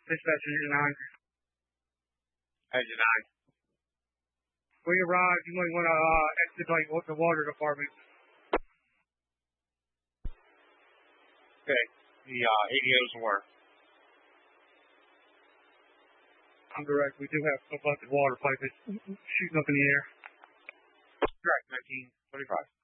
Dispatch Engine 9. Engine 9. When you arrive, you might want to expedite the water department. Okay. The ADOs work. I'm direct. We do have a bunch of water pipes shooting up in the air. Direct 1925.